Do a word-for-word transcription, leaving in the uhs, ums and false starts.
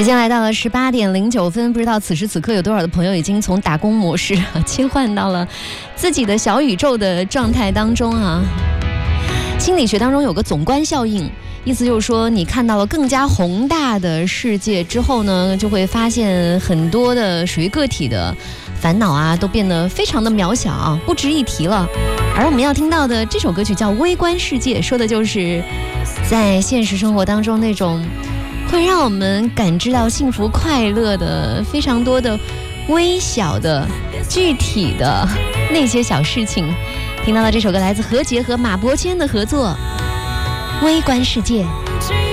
时间来到了十八点零九分，不知道此时此刻有多少的朋友已经从打工模式切换到了自己的小宇宙的状态当中啊。心理学当中有个总观效应，意思就是说，你看到了更加宏大的世界之后呢，就会发现很多的属于个体的烦恼啊，都变得非常的渺小啊，不值一提了。而我们要听到的这首歌曲叫《微观世界》，说的就是在现实生活当中那种会让我们感知到幸福快乐的非常多的微小的具体的那些小事情。听到的这首歌来自何洁和马伯骞的合作《微观世界》。